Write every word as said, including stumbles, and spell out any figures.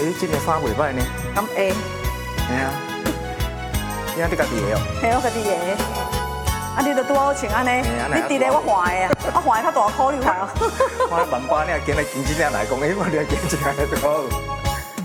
诶，这件衫袂歹呢。 咁会， 嘿啊，你啊你家己的哦。 嘿，我家己的。啊，你都拄好穿安尼，你伫咧我换的啊，我换的较大箍，你看哦。 我万八呢，今日金子呢来讲，诶，我你金子安尼都好。